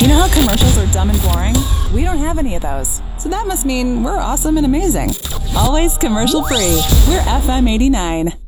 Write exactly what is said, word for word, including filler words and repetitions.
You know how commercials are dumb and boring? We don't have any of those. So that must mean we're awesome and amazing. Always commercial free. We're F M eighty-nine.